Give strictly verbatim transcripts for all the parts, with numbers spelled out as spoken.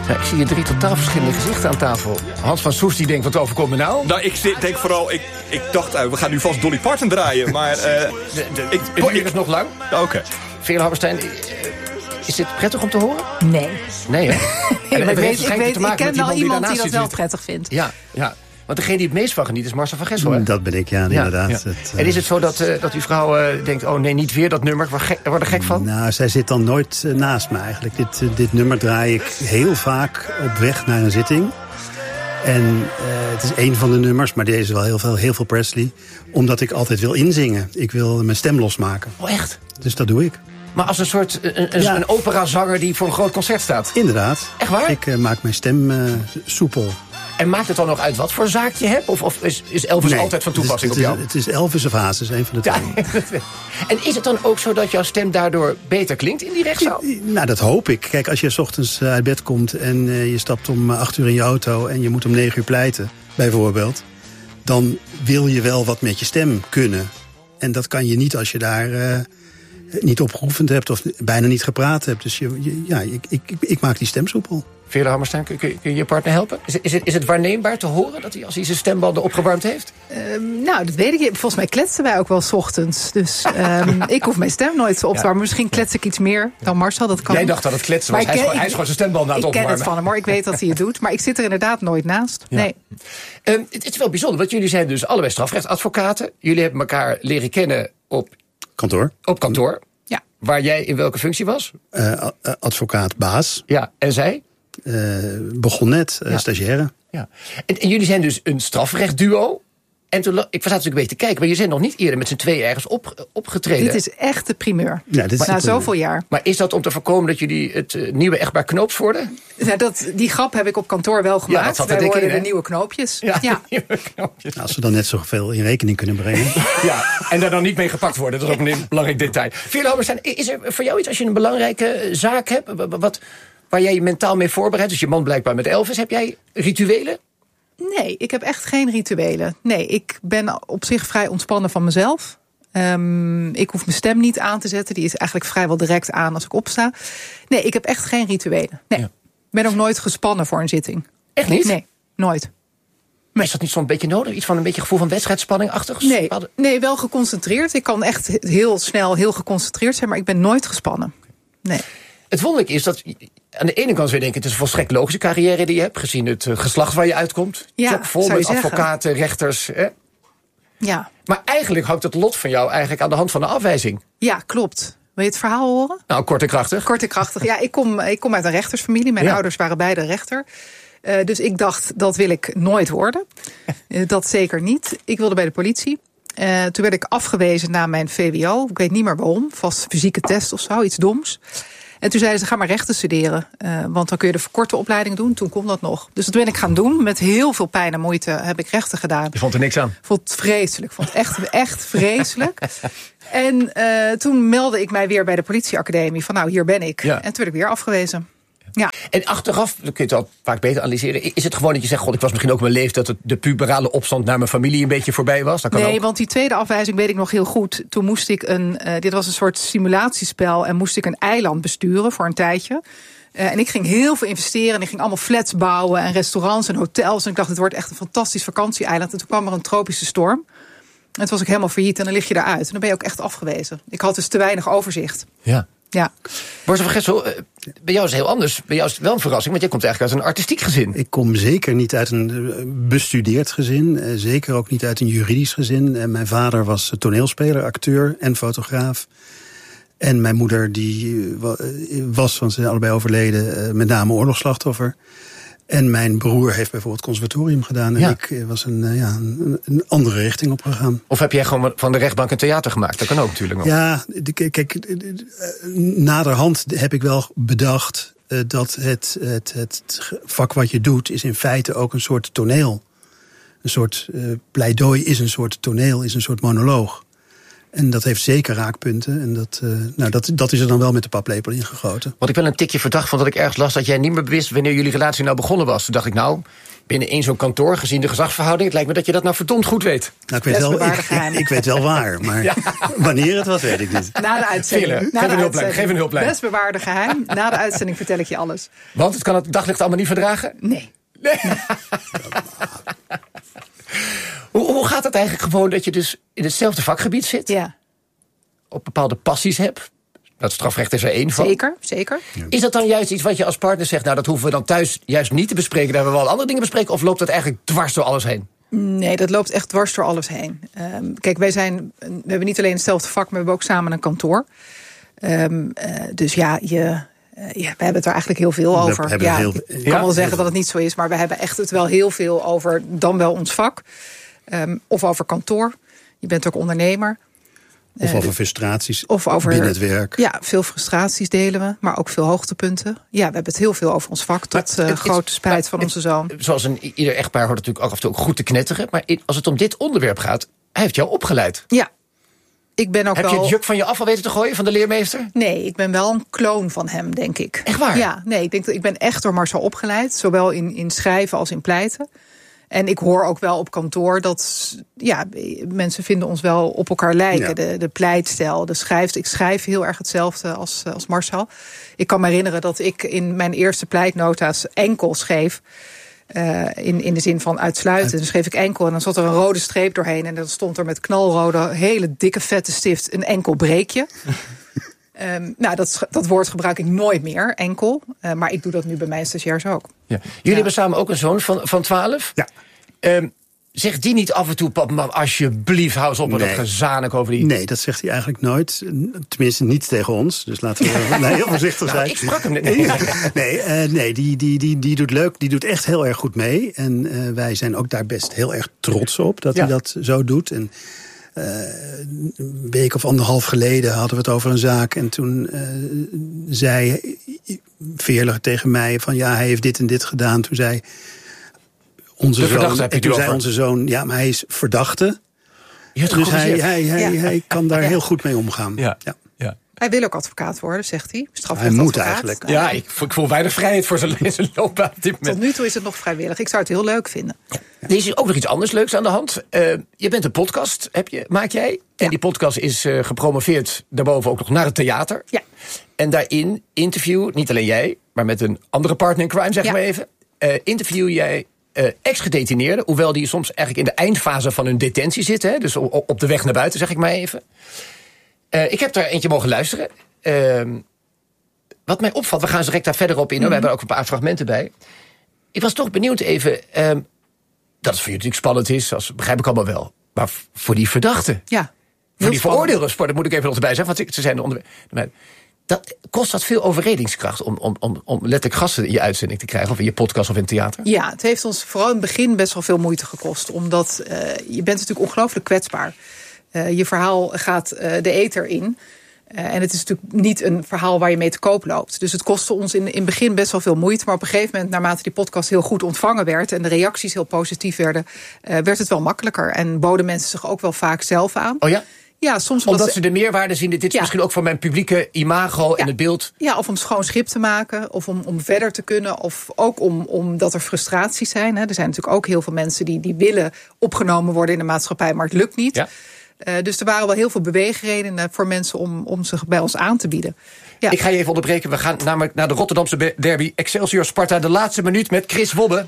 Ja, ik zie hier drie totaal verschillende gezichten aan tafel. Hans van Soest die denkt, wat overkomt me nou? Nou, ik zit- denk vooral, ik, ik dacht, uh, we gaan nu vast Dolly Parton draaien, maar... Uh, de de ik, ik, ik, is nog lang. Oké. Okay. Veerle Hammerstein, uh, is dit prettig om te horen? Nee. Nee, hè? Nee, maar ik, weet, heeft ik, weet, te maken ik ken met die wel man die iemand die daarnaast dat zit wel zitten. prettig vindt. Ja, ja. Want degene die het meest van geniet is Marcel van Gessel, hè? Dat ben ik, ja, inderdaad. Ja. Het, uh... En is het zo dat, uh, dat uw vrouw uh, denkt, oh nee, niet weer dat nummer, ik word, gek, ik word er gek van? Nou, zij zit dan nooit uh, naast me eigenlijk. Dit, uh, dit nummer draai ik heel vaak op weg naar een zitting. En uh, het is één van de nummers, maar deze is wel heel veel, heel veel Presley. Omdat ik altijd wil inzingen. Ik wil mijn stem losmaken. Oh, echt? Dus dat doe ik. Maar als een soort een, een, Ja. een operazanger die voor een groot concert staat. Inderdaad. Echt waar? Ik uh, maak mijn stem uh, soepel. En maakt het dan nog uit wat voor zaak je hebt? Of, of is, is Elvis Nee, altijd van toepassing het is, op jou? Het is, het is Elvis of Hazes, een van de twee. Ja. En is het dan ook zo dat jouw stem daardoor beter klinkt in die rechtszaal? Nou, dat hoop ik. Kijk, als je 's ochtends uit bed komt en uh, je stapt om acht uur in je auto en je moet om negen uur pleiten, bijvoorbeeld, dan wil je wel wat met je stem kunnen. En dat kan je niet als je daar uh, niet op geoefend hebt of bijna niet gepraat hebt. Dus je, je, ja, ik, ik, ik maak die stem soepel. Veerle Hammerstein, kun, kun, kun je je partner helpen? Is, is, het, is het waarneembaar te horen dat hij als hij zijn stembanden opgewarmd heeft? Um, nou, dat weet ik niet. Volgens mij kletsen wij ook wel 's ochtends. Dus um, ik hoef mijn stem nooit op te warmen. Misschien klets ik iets meer dan Marcel. Dat kan. Jij dacht dat het kletsen was. Maar Hij is, ik gewoon, ken- hij is gewoon zijn stembanden aan het Ik ken opwarmen. het van hem, hoor. Ik weet dat hij het doet. Maar ik zit er inderdaad nooit naast. Ja. Nee. Um, het, het is wel bijzonder, want jullie zijn dus allebei strafrechtadvocaten. Jullie hebben elkaar leren kennen op, Kantoor. op kantoor. Ja. Waar jij in welke functie was? Uh, advocaat baas. Ja, en zij? Uh, begon net, uh, Ja. stagiaire. Ja. En, en jullie zijn dus een strafrechtduo. En toen, la- ik was natuurlijk een beetje te kijken, maar je zijn nog niet eerder met z'n tweeën ergens op, opgetreden. Dit is echt de primeur. Ja, dit is Na de primeur. zoveel jaar. Maar is dat om te voorkomen dat jullie het uh, nieuwe echtpaar Knoops worden? Nou, dat, die grap heb ik op kantoor wel Ja, gemaakt. dat zat er Wij dik in, worden hè? de nieuwe knoopjes. Ja, Ja. nieuwe knoopjes. Als we dan net zoveel in rekening kunnen brengen. Ja, en daar dan niet mee gepakt worden. Dat is ook een belangrijk detail. Veerle Hammerstein, is er voor jou iets als je een belangrijke zaak hebt? Wat, waar jij je mentaal mee voorbereidt? Dus je man blijkbaar met Elvis. Heb jij rituelen? Nee, ik heb echt geen rituelen. Nee, ik ben op zich vrij ontspannen van mezelf. Um, ik hoef mijn stem niet aan te zetten. Die is eigenlijk vrijwel direct aan als ik opsta. Nee, ik heb echt geen rituelen. Nee, Ja. ik ben ook nooit gespannen voor een zitting. Echt niet? Nee, nooit. Maar is dat niet zo'n beetje nodig? Iets van een beetje gevoel van wedstrijdspanning-achtig? Nee, nee, wel geconcentreerd. Ik kan echt heel snel heel geconcentreerd zijn, maar ik ben nooit gespannen. Nee. Het wonderlijke is dat aan de ene kant zou je denken, het is een volstrekt logische carrière die je hebt, gezien het uh, geslacht waar je uitkomt. Ja, Zo vol zou je met zeggen. advocaten, rechters. Hè? Ja. Maar eigenlijk hangt het lot van jou eigenlijk aan de hand van de afwijzing. Ja, klopt. Wil je het verhaal horen? Nou, kort en krachtig. Kort en krachtig. Ja, ik kom, ik kom uit een rechtersfamilie. Mijn Ja. ouders waren beide rechter. Uh, dus ik dacht, dat wil ik nooit worden. Uh, dat zeker niet. Ik wilde bij de politie. Uh, toen werd ik afgewezen na mijn V W O. Ik weet niet meer waarom. Vast fysieke test of zo, iets doms. En toen zeiden ze, ga maar rechten studeren. Uh, want dan kun je de verkorte opleiding doen. Toen kon dat nog. Dus dat ben ik gaan doen. Met heel veel pijn en moeite heb ik rechten gedaan. Je vond er niks aan. Ik vond het vreselijk. Ik vond het echt, echt vreselijk. En uh, toen meldde ik mij weer bij de politieacademie. Van nou, hier ben ik. Ja. En toen werd ik weer afgewezen. Ja. En achteraf, dan kun je het al vaak beter analyseren. Is het gewoon dat je zegt, god, ik was misschien ook mijn leeftijd dat de puberale opstand naar mijn familie een beetje voorbij was? Dat kan Nee, ook. want die tweede afwijzing weet ik nog heel goed. Toen moest ik een, uh, dit was een soort simulatiespel en moest ik een eiland besturen voor een tijdje. Uh, en ik ging heel veel investeren en ik ging allemaal flats bouwen en restaurants en hotels. En ik dacht, het wordt echt een fantastisch vakantieeiland. En toen kwam er een tropische storm. En toen was ik helemaal failliet en dan lig je eruit. En dan ben je ook echt afgewezen. Ik had dus te weinig overzicht. Ja. Ja. Marcel van Gessel, bij jou is het heel anders. Bij jou is het wel een verrassing, want jij komt eigenlijk uit een artistiek gezin. Ik kom zeker niet uit een bestudeerd gezin. Zeker ook niet uit een juridisch gezin. Mijn vader was toneelspeler, acteur en fotograaf. En mijn moeder die was, want ze zijn allebei overleden, met name oorlogsslachtoffer. En mijn broer heeft bijvoorbeeld conservatorium gedaan. En ja. ik was een, ja, een, een andere richting opgegaan. Of heb jij gewoon van de rechtbank een theater gemaakt? Dat kan ook natuurlijk nog. Ja, kijk, naderhand heb ik wel bedacht uh, dat het, het, het vak wat je doet is in feite ook een soort toneel. Een soort uh, pleidooi is een soort toneel, is een soort monoloog. En dat heeft zeker raakpunten. En dat, uh, nou, dat, dat is er dan wel met de paplepel ingegoten. Want ik ben een tikje verdacht van dat ik ergens las dat jij niet meer wist wanneer jullie relatie nou begonnen was. Toen dacht ik, nou, binnen één zo'n kantoor, gezien de gezagsverhouding... het lijkt me dat je dat nou verdomd goed weet. Nou, ik, weet wel, ik, ik, ik weet wel waar, maar ja. wanneer het was, weet ik niet. Na de uitzending. Vele, Na geef, de een hulplijn, geef een hulplijn. Best bewaarde geheim. Na de uitzending vertel ik je alles. Want het kan het daglicht allemaal niet verdragen? Nee. nee. hoe, hoe gaat het eigenlijk gewoon dat je dus in hetzelfde vakgebied zit? Ja. Op bepaalde passies hebt? Dat strafrecht is er één van. Zeker, zeker. Ja. Is dat dan juist iets wat je als partner zegt... nou, dat hoeven we dan thuis juist niet te bespreken... daar hebben we wel andere dingen bespreken... of loopt dat eigenlijk dwars door alles heen? Nee, dat loopt echt dwars door alles heen. Um, kijk, wij zijn... we hebben niet alleen hetzelfde vak... maar we hebben ook samen een kantoor. Um, uh, dus ja, je... Uh, ja, we hebben het er eigenlijk heel veel over. We ja, heel, ik kan ja, wel zeggen dat het niet zo is... maar we hebben echt het wel heel veel over... dan wel ons vak. Um, of over kantoor. Je bent ook ondernemer... Of over frustraties of over, binnen het werk. Ja, veel frustraties delen we, maar ook veel hoogtepunten. Ja, we hebben het heel veel over ons vak, tot uh, grote spijt van het, onze zoon. Zoals een, ieder echtpaar hoort natuurlijk ook af en toe ook goed te knetteren. Maar als het om dit onderwerp gaat, hij heeft jou opgeleid. Ja, ik ben ook Heb wel... je het juk van je af al weten te gooien, van de leermeester? Nee, ik ben wel een kloon van hem, denk ik. Echt waar? Ja, nee, ik denk dat ik ben echt door Marcel opgeleid. Zowel in, in schrijven als in pleiten. En ik hoor ook wel op kantoor dat ja, mensen vinden ons wel op elkaar lijken. Ja. De, de pleitstijl, de schrijft. Ik schrijf heel erg hetzelfde als, als Marcel. Ik kan me herinneren dat ik in mijn eerste pleitnota's enkel schreef. Uh, in, in de zin van uitsluiten. Dan schreef ik enkel en dan zat er een rode streep doorheen. En dan stond er met knalrode, hele dikke vette stift een enkel breekje. Um, nou, dat, dat woord gebruik ik nooit meer, enkel. Uh, maar ik doe dat nu bij mijn stagiairs ook. Ja. Jullie ja. hebben samen ook een zoon van, van twaalf. Ja. Um, zegt die niet af en toe, pap, mam, alsjeblieft, hou eens op met nee. dat gezanik over die... Nee, dat zegt hij eigenlijk nooit. Tenminste, niet tegen ons. Dus laten we nee, heel voorzichtig nou, zijn. Ik sprak hem net. Nee, nee, uh, nee die, die, die, die doet leuk. Die doet echt heel erg goed mee. En uh, wij zijn ook daar best heel erg trots op dat ja. hij dat zo doet. En Uh, een week of anderhalf geleden hadden we het over een zaak. En toen uh, zei Veerle tegen mij van ja, hij heeft dit en dit gedaan. Toen zei onze de zoon, heb je en toen over. zei onze zoon, ja, maar hij is verdachte. Dus hij, hij, hij, ja. hij kan daar ja. heel goed mee omgaan. Ja. Ja. Ja. Hij wil ook advocaat worden, zegt hij. Hij moet eigenlijk. Nou, ja, ik, ik voel weinig vrijheid voor zijn, zijn loopbaan. Tot nu toe is het nog vrijwillig. Ik zou het heel leuk vinden. Ja. Er is ook nog iets anders leuks aan de hand. Uh, je bent een podcast, heb je, maak jij. Ja. En die podcast is uh, gepromoveerd daarboven ook nog naar het theater. Ja. En daarin interview, niet alleen jij, maar met een andere partner in crime, zeg ja. maar even. Uh, interview jij uh, ex-gedetineerden, hoewel die soms eigenlijk in de eindfase van hun detentie zitten. Hè, dus op, op de weg naar buiten, zeg ik maar even. Uh, ik heb daar eentje mogen luisteren. Uh, wat mij opvalt, we gaan direct daar verder op in. Mm-hmm. We hebben er ook een paar fragmenten bij. Ik was toch benieuwd even... Uh, dat het voor je natuurlijk spannend is, dat begrijp ik allemaal wel. Maar voor die verdachten. Ja, voor die veroordeelde sport, dat moet ik even nog erbij zeggen. Want ze zijn de onder... Dat, kost dat veel overredingskracht om, om, om, om letterlijk gasten in je uitzending te krijgen? Of in je podcast of in het theater? Ja, het heeft ons vooral in het begin best wel veel moeite gekost. Omdat uh, je bent natuurlijk ongelooflijk kwetsbaar. Uh, je verhaal gaat uh, de ether in. Uh, en het is natuurlijk niet een verhaal waar je mee te koop loopt. Dus het kostte ons in, in het begin best wel veel moeite. Maar op een gegeven moment, naarmate die podcast heel goed ontvangen werd... en de reacties heel positief werden, uh, werd het wel makkelijker. En boden mensen zich ook wel vaak zelf aan. Oh ja? Ja, soms omdat ze, ze de meerwaarde zien. Dit is ja. misschien ook voor mijn publieke imago ja. en het beeld. Ja, of om schoon schip te maken. Of om, om verder te kunnen. Of ook om, omdat er frustraties zijn. Hè. Er zijn natuurlijk ook heel veel mensen die, die willen opgenomen worden in de maatschappij. Maar het lukt niet. Ja. Uh, dus er waren wel heel veel beweegredenen voor mensen om, om zich bij ons aan te bieden. Ja. Ik ga je even onderbreken. We gaan namelijk naar de Rotterdamse derby. Excelsior Sparta, de laatste minuut met Chris Wobbe.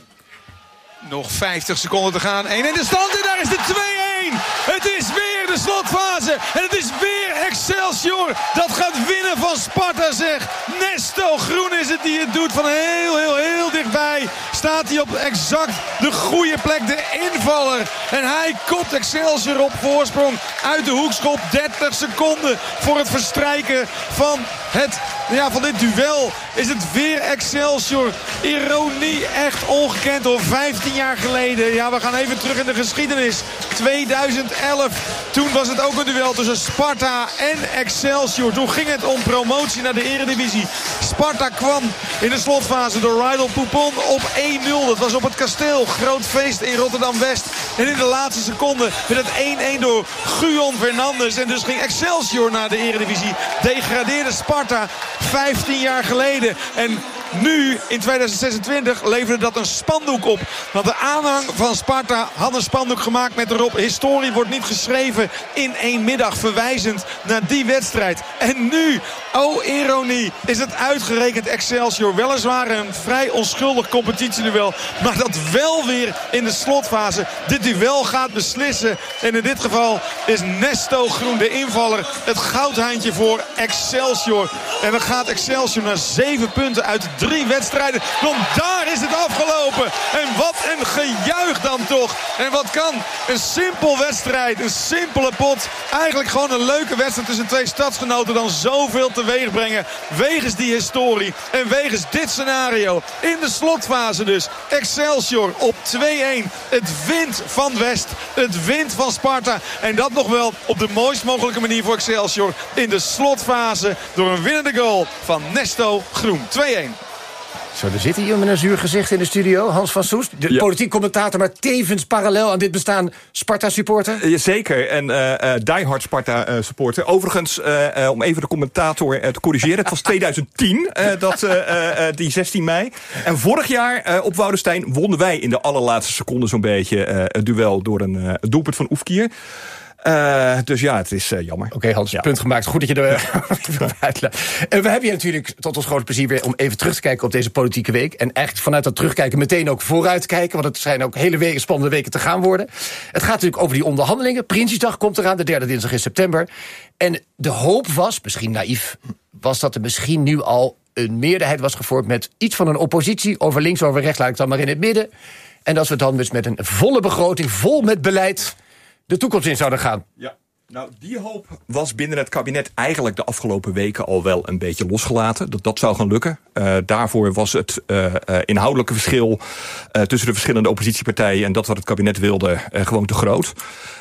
Nog vijftig seconden te gaan. één in de stand en daar is de twee-één. Het is weer de slotfase. En het is weer Excelsior dat gaat winnen van Sparta, zeg. Nesto Groen is het die het doet. Van heel, heel, heel dichtbij staat hij op exact de goede plek. De invaller. En hij kopt Excelsior op voorsprong uit de hoekschop. dertig seconden voor het verstrijken van, het, ja, van dit duel. Is het weer Excelsior. Ironie echt ongekend hoor. vijftien jaar geleden. Ja, we gaan even terug in de geschiedenis. tweeduizend elf. Toen was het ook een duel tussen Sparta en Excelsior. Toen ging het om promotie naar de Eredivisie. Sparta kwam in de slotfase door Rydel Poupon op één nul. Dat was op het kasteel. Groot feest in Rotterdam-West. En in de laatste seconde werd het één-één door Guyon Fernandes. En dus ging Excelsior naar de Eredivisie. Degradeerde Sparta vijftien jaar geleden. En Nu, in tweeduizend zesentwintig, leverde dat een spandoek op. Want de aanhang van Sparta had een spandoek gemaakt met erop: historie wordt niet geschreven in één middag, verwijzend naar die wedstrijd. En nu, oh ironie, is het uitgerekend Excelsior. Weliswaar een vrij onschuldig competitieduel, maar dat wel weer in de slotfase dit duel gaat beslissen. En in dit geval is Nesto Groen, de invaller, het goudhaantje voor Excelsior. En dan gaat Excelsior naar zeven punten uit drie wedstrijden. Want daar is het afgelopen. En wat een gejuich dan toch. En wat kan een simpel wedstrijd, een simpele pot, eigenlijk gewoon een leuke wedstrijd tussen twee stadsgenoten dan zoveel teweeg brengen. Wegens die historie en wegens dit scenario. In de slotfase dus. Excelsior op twee-een. Het wint van West. Het wint van Sparta. En dat nog wel op de mooist mogelijke manier voor Excelsior. In de slotfase door een winnende goal van Nesto Groen. twee-een. Zo, er zit hier met een zuur gezicht in de studio. Hans van Soest, de ja. politiek commentator, maar tevens parallel aan dit bestaan Sparta-supporter. Ja, zeker, en uh, uh, diehard Sparta-supporter. Overigens, uh, uh, om even de commentator uh, te corrigeren, het was tweeduizend tien, uh, dat, uh, uh, die zestien mei. En vorig jaar uh, op Woudenstein wonnen wij in de allerlaatste seconde zo'n beetje uh, het duel door een uh, doelpunt van Oefkier. Uh, dus ja, het is uh, jammer. Oké, okay, Hans, ja. punt gemaakt. Goed dat je er wil uitleggen. En we hebben je natuurlijk tot ons grote plezier weer om even terug te kijken op deze politieke week. En echt vanuit dat terugkijken meteen ook vooruit kijken. Want het zijn ook hele weken, spannende weken te gaan worden. Het gaat natuurlijk over die onderhandelingen. Prinsjesdag komt eraan, de derde dinsdag in september. En de hoop was, misschien naïef, was dat er misschien nu al een meerderheid was gevormd met iets van een oppositie. Over links, over rechts, laat ik dan maar in het midden. En dat we dan dus met een volle begroting, vol met beleid, de toekomst in zouden gaan. Ja. Nou, die hoop was binnen het kabinet eigenlijk de afgelopen weken al wel een beetje losgelaten. Dat dat zou gaan lukken. Uh, daarvoor was het uh, uh, inhoudelijke verschil uh, tussen de verschillende oppositiepartijen en dat wat het kabinet wilde uh, gewoon te groot.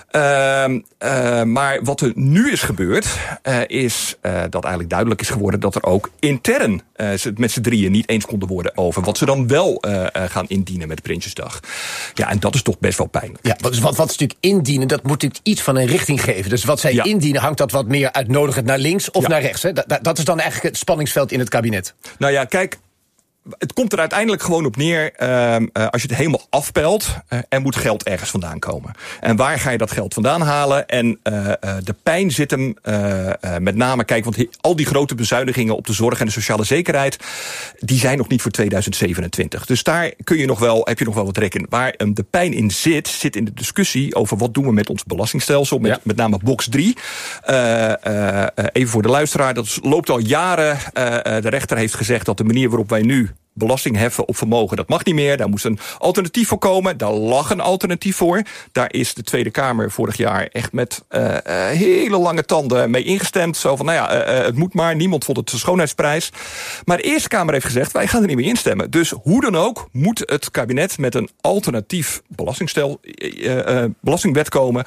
Uh, uh, maar wat er nu is gebeurd, uh, is uh, dat eigenlijk duidelijk is geworden dat er ook intern uh, ze met z'n drieën niet eens konden worden over wat ze dan wel uh, uh, gaan indienen met Prinsjesdag. Ja, en dat is toch best wel pijnlijk. Ja, wat, wat, wat stuk indienen, dat moet natuurlijk iets van een richting geven. Dus wat zij ja. indienen, hangt dat wat meer uitnodigend naar links of ja. naar rechts? Hè? Dat, dat is dan eigenlijk het spanningsveld in het kabinet. Nou ja, kijk, het komt er uiteindelijk gewoon op neer, uh, uh, als je het helemaal afpelt, uh, er moet geld ergens vandaan komen. En waar ga je dat geld vandaan halen? En uh, uh, de pijn zit hem uh, uh, met name, kijk, want he, al die grote bezuinigingen op de zorg en de sociale zekerheid, die zijn nog niet voor tweeduizend zevenentwintig. Dus daar kun je nog wel, heb je nog wel wat rekken. Waar um, de pijn in zit, zit in de discussie over wat doen we met ons belastingstelsel, met, ja. met name box drie. Uh, uh, uh, even voor de luisteraar, dat loopt al jaren. Uh, uh, de rechter heeft gezegd dat de manier waarop wij nu belasting heffen op vermogen, dat mag niet meer. Daar moest een alternatief voor komen. Daar lag een alternatief voor. Daar is de Tweede Kamer vorig jaar echt met uh, uh, hele lange tanden mee ingestemd. Zo van, nou ja, uh, het moet maar. Niemand vond het een schoonheidsprijs. Maar de Eerste Kamer heeft gezegd, wij gaan er niet mee instemmen. Dus hoe dan ook moet het kabinet met een alternatief belastingstel, uh, uh, belastingwet komen.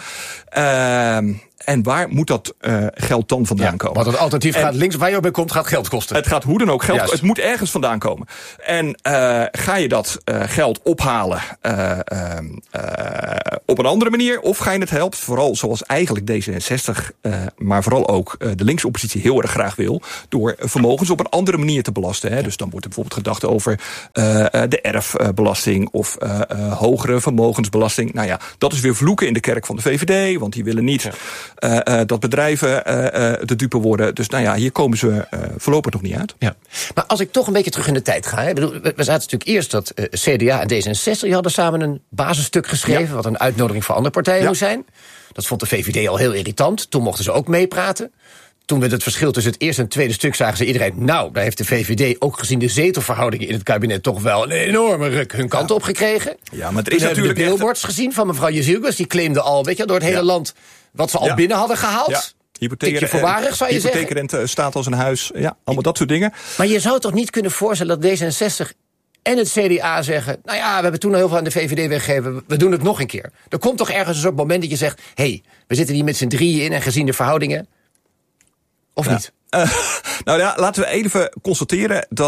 Uh, En waar moet dat uh, geld dan vandaan ja, komen? Want het alternatief en gaat links, waar je ook bij komt, gaat geld kosten. Het gaat hoe dan ook geld kosten. Het moet ergens vandaan komen. En uh, ga je dat uh, geld ophalen uh, uh, uh, op een andere manier? Of ga je het helpen, vooral zoals eigenlijk D zesenzestig, uh, maar vooral ook uh, de linkse oppositie heel erg graag wil, door vermogens op een andere manier te belasten. Hè? Dus dan wordt er bijvoorbeeld gedacht over uh, de erfbelasting of uh, uh, hogere vermogensbelasting. Nou ja, dat is weer vloeken in de kerk van de V V D, want die willen niet Ja. Uh, uh, dat bedrijven uh, uh, de dupe worden. Dus nou ja, hier komen ze uh, voorlopig nog niet uit. Ja. Maar als ik toch een beetje terug in de tijd ga. Hè, bedoel, we, we zaten natuurlijk eerst dat uh, C D A en D zesenzestig... die hadden samen een basisstuk geschreven, ja. wat een uitnodiging voor andere partijen ja. moest zijn. Dat vond de V V D al heel irritant. Toen mochten ze ook meepraten. Toen we het verschil tussen het eerste en het tweede stuk zagen ze iedereen, nou, daar heeft de V V D ook gezien de zetelverhoudingen in het kabinet toch wel een enorme ruk hun kant ja. op gekregen. Ja, maar er is natuurlijk de billboards echt gezien van mevrouw Jezilgus, die claimde al, weet je, door het hele ja. land wat ze al ja. binnen hadden gehaald. Ja. Hypotheek, voorbarig, zou je zeggen. Hypotheekrente staat als een huis, ja, allemaal dat soort dingen. Maar je zou toch niet kunnen voorstellen dat D zesenzestig en het C D A zeggen, nou ja, we hebben toen al heel veel aan de V V D weggegeven, we doen het nog een keer. Er komt toch ergens een soort moment dat je zegt, hé, hey, we zitten hier met z'n drieën in en gezien de verhoudingen, of ja. niet? Uh, nou ja, laten we even constateren dat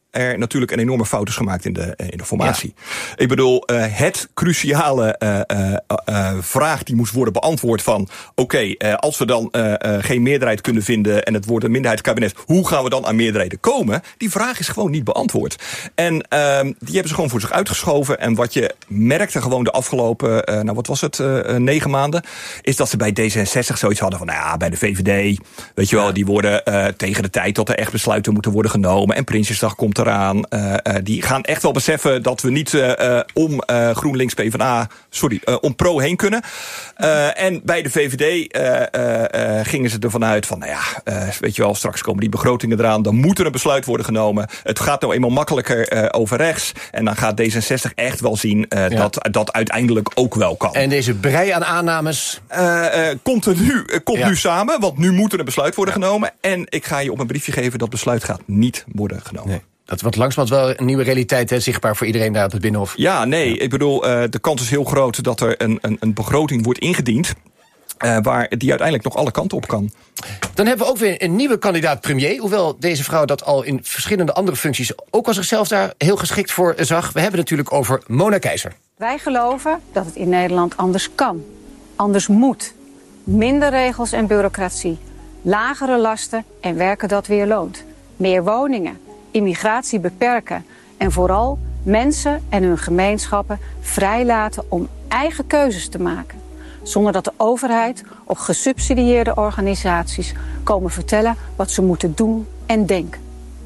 er natuurlijk een enorme fout is gemaakt in de, in de formatie. Ja. Ik bedoel, uh, het cruciale uh, uh, uh, vraag die moest worden beantwoord van... oké, okay, uh, als we dan uh, uh, geen meerderheid kunnen vinden en het wordt een minderheidskabinet... hoe gaan we dan aan meerderheden komen? Die vraag is gewoon niet beantwoord. En uh, die hebben ze gewoon voor zich uitgeschoven. En wat je merkte gewoon de afgelopen, uh, nou wat was het, uh, negen maanden... is dat ze bij D zesenzestig zoiets hadden van, nou ja, bij de V V D... weet je wel, die worden uh, tegen de tijd dat er echt besluiten moeten worden genomen... en Prinsjesdag komt eraan. Uh, uh, die gaan echt wel beseffen dat we niet uh, uh, om uh, GroenLinks PvdA, sorry, uh, om Pro heen kunnen. Uh, en bij de V V D uh, uh, uh, gingen ze ervan uit van, nou ja, uh, weet je wel, straks komen die begrotingen eraan, dan moet er een besluit worden genomen. Het gaat nou eenmaal makkelijker uh, over rechts. En dan gaat D zesenzestig echt wel zien uh, ja. dat dat uiteindelijk ook wel kan. En deze brei aan aannames uh, uh, komt er nu, uh, komt ja. nu samen, want nu moet er een besluit worden ja. genomen. En ik ga je op een briefje geven, dat besluit gaat niet worden genomen. Nee. Dat wordt langzamerhand wel een nieuwe realiteit, hè, zichtbaar voor iedereen daar op het Binnenhof. Ja, nee, ik bedoel, uh, de kans is heel groot dat er een, een, een begroting wordt ingediend... Uh, waar die uiteindelijk nog alle kanten op kan. Dan hebben we ook weer een nieuwe kandidaat-premier. Hoewel deze vrouw dat al in verschillende andere functies... ook al zichzelf daar heel geschikt voor zag. We hebben het natuurlijk over Mona Keizer. Wij geloven dat het in Nederland anders kan. Anders moet. Minder regels en bureaucratie. Lagere lasten en werken dat weer loont. Meer woningen. Immigratie beperken. En vooral mensen en hun gemeenschappen vrijlaten om eigen keuzes te maken. Zonder dat de overheid of gesubsidieerde organisaties komen vertellen wat ze moeten doen en denken.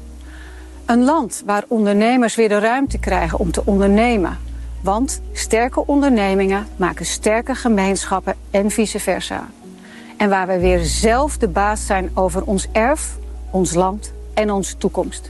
Een land waar ondernemers weer de ruimte krijgen om te ondernemen. Want sterke ondernemingen maken sterke gemeenschappen en vice versa. En waar we weer zelf de baas zijn over ons erf, ons land en onze toekomst.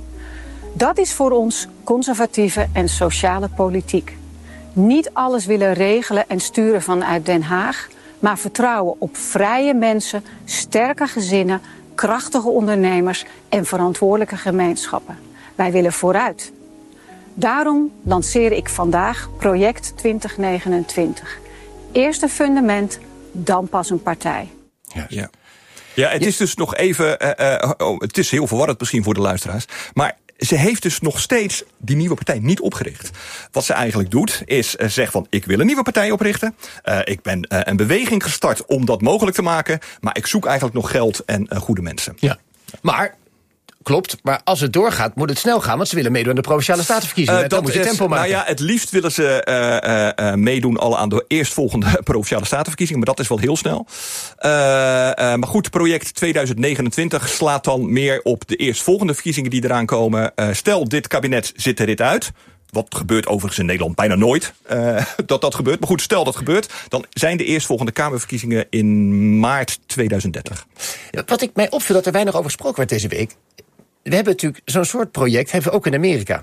Dat is voor ons conservatieve en sociale politiek. Niet alles willen regelen en sturen vanuit Den Haag, maar vertrouwen op vrije mensen, sterke gezinnen, krachtige ondernemers en verantwoordelijke gemeenschappen. Wij willen vooruit. Daarom lanceer ik vandaag Project twintig negenentwintig. Eerst een fundament, dan pas een partij. Ja, ja. ja het is dus nog even, uh, uh, oh, het is heel verwarrend misschien voor de luisteraars, maar ze heeft dus nog steeds die nieuwe partij niet opgericht. Wat ze eigenlijk doet, is uh, zegt van, ik wil een nieuwe partij oprichten. Uh, ik ben uh, een beweging gestart om dat mogelijk te maken. Maar ik zoek eigenlijk nog geld en uh, goede mensen. Ja, maar... Klopt, maar als het doorgaat, moet het snel gaan... want ze willen meedoen aan de Provinciale Statenverkiezingen. Uh, dan moet je tempo is, maken. Nou ja, het liefst willen ze uh, uh, meedoen al aan de eerstvolgende Provinciale Statenverkiezingen... maar dat is wel heel snel. Uh, uh, maar goed, project twintig negenentwintig slaat dan meer op de eerstvolgende verkiezingen... die eraan komen. Uh, stel, dit kabinet zit er dit uit... Wat gebeurt overigens in Nederland bijna nooit, uh, dat dat gebeurt. Maar goed, stel dat gebeurt, dan zijn de eerstvolgende Kamerverkiezingen in maart tweeduizend dertig. Ja, wat ik mij opviel dat er weinig over gesproken werd deze week... We hebben natuurlijk zo'n soort project, hebben we ook in Amerika.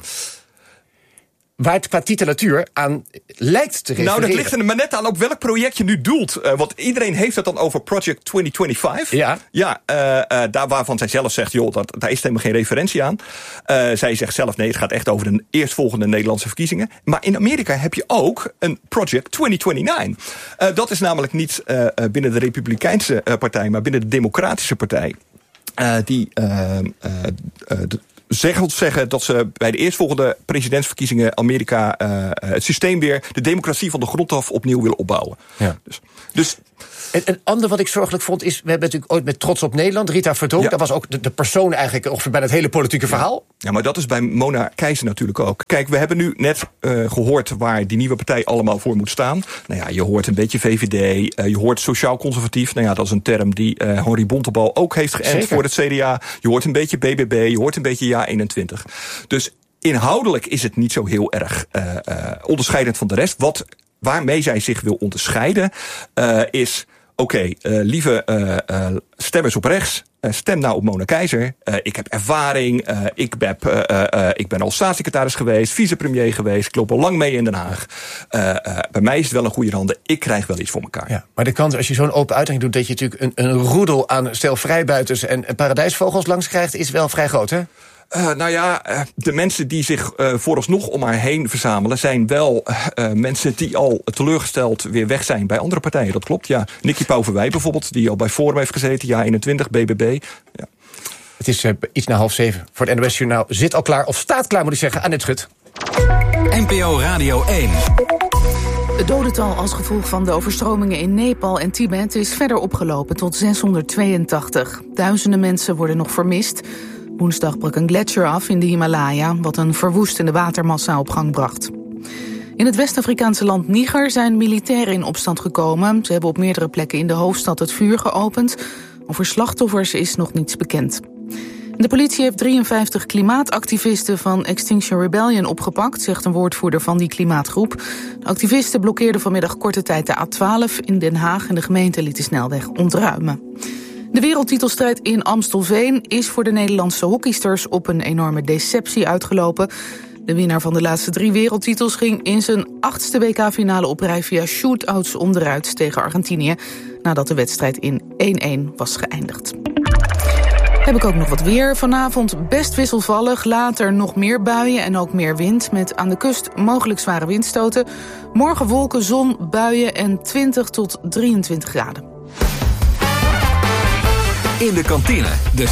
Waar het qua titulatuur aan lijkt te refereren. Nou, dat ligt er maar net aan op welk project je nu doelt. Uh, want iedereen heeft het dan over Project twintig vijfentwintig. Ja. Ja, uh, uh, daar waarvan zij zelf zegt, joh, dat, daar is helemaal geen referentie aan. Uh, zij zegt zelf, nee, het gaat echt over de eerstvolgende Nederlandse verkiezingen. Maar in Amerika heb je ook een Project twintig negenentwintig. Uh, dat is namelijk niet uh, binnen de Republikeinse uh, partij, maar binnen de Democratische partij. Uh, die uh, uh, uh, de, Zeggen, zeggen dat ze bij de eerstvolgende presidentsverkiezingen Amerika uh, het systeem weer, de democratie van de grond af opnieuw willen opbouwen. Ja. Dus, dus En een ander wat ik zorgelijk vond is, we hebben natuurlijk ooit met Trots op Nederland, Rita Verdonk, ja. dat was ook de, de persoon eigenlijk ongeveer bij het hele politieke verhaal. Ja, maar dat is bij Mona Keizer natuurlijk ook. Kijk, we hebben nu net uh, gehoord waar die nieuwe partij allemaal voor moet staan. Nou ja, je hoort een beetje V V D, uh, je hoort sociaal-conservatief. Nou ja, dat is een term die uh, Henri Bontebal ook heeft geënt Zeker. voor het C D A. Je hoort een beetje B B B, je hoort een beetje Ja eenentwintig. Dus inhoudelijk is het niet zo heel erg uh, uh, onderscheidend van de rest. Wat, waarmee zij zich wil onderscheiden uh, is... Oké, okay, uh, lieve uh, uh, stemmers op rechts, uh, stem nou op Mona Keizer. Uh, ik heb ervaring, uh, ik, heb, uh, uh, ik ben al staatssecretaris geweest, vicepremier geweest, ik loop al lang mee in Den Haag. Uh, uh, bij mij is het wel een goede handen, ik krijg wel iets voor elkaar. Ja, maar de kans als je zo'n open uiting doet, dat je natuurlijk een, een roedel aan stel vrijbuiters en paradijsvogels langs krijgt, is wel vrij groot, hè? Uh, nou ja, uh, de mensen die zich uh, vooralsnog om haar heen verzamelen zijn wel uh, mensen die al teleurgesteld weer weg zijn bij andere partijen. Dat klopt, ja. Nicky Pauverwij bijvoorbeeld, die al bij Forum heeft gezeten, Ja eenentwintig, B B B. Ja. Het is uh, iets na half zeven. Voor het N O S-journaal zit al klaar, of staat klaar moet ik zeggen, Annette Schut. N P O Radio één. Het dodental als gevolg van de overstromingen in Nepal en Tibet is verder opgelopen tot zeshonderdtweeëntachtig. Duizenden mensen worden nog vermist. Woensdag brak een gletsjer af in de Himalaya, wat een verwoestende watermassa op gang bracht. In het West-Afrikaanse land Niger zijn militairen in opstand gekomen. Ze hebben op meerdere plekken in de hoofdstad het vuur geopend. Over slachtoffers is nog niets bekend. De politie heeft drieënvijftig klimaatactivisten van Extinction Rebellion opgepakt, zegt een woordvoerder van die klimaatgroep. De activisten blokkeerden vanmiddag korte tijd de A twaalf in Den Haag en de gemeente liet de snelweg ontruimen. De wereldtitelstrijd in Amstelveen is voor de Nederlandse hockeysters op een enorme deceptie uitgelopen. De winnaar van de laatste drie wereldtitels ging in zijn achtste W K-finale op rij via shootouts onderuit tegen Argentinië, nadat de wedstrijd in één-één was geëindigd. Heb ik ook nog wat weer. Vanavond best wisselvallig, later nog meer buien en ook meer wind, met aan de kust mogelijk zware windstoten. Morgen wolken, zon, buien en twintig tot drieëntwintig graden. In de kantine, de